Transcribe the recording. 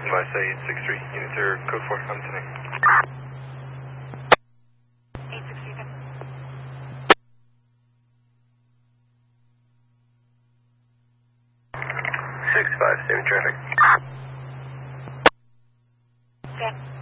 I say 863. Units are code 4. I'm tonight. 863. 6-5, same traffic. Okay.